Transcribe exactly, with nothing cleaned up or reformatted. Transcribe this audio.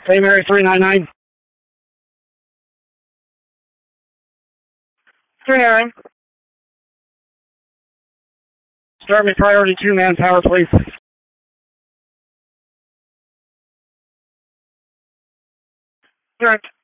Saint Mary three nine nine. three nine nine. Start me priority two man power, please. Direct.